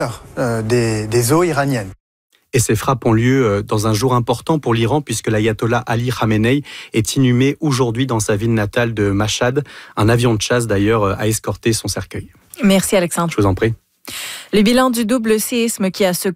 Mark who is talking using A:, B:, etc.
A: des eaux iraniennes.
B: Et ces frappes ont lieu dans un jour important pour l'Iran puisque l'ayatollah Ali Khamenei est inhumé aujourd'hui dans sa ville natale de Mashhad. Un avion de chasse d'ailleurs a escorté son cercueil.
C: Merci Alexandre.
B: Je vous en prie.
C: Le bilan du double séisme qui a secoué